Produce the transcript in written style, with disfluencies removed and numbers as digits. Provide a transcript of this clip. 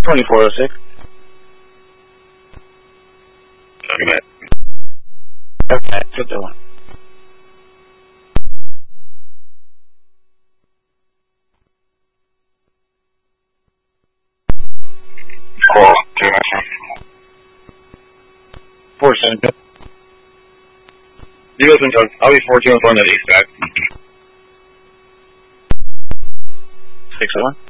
2406. Okay. Okay, took the one. Call 472. You listen to I'll be 4 2 on that ASAC. 601.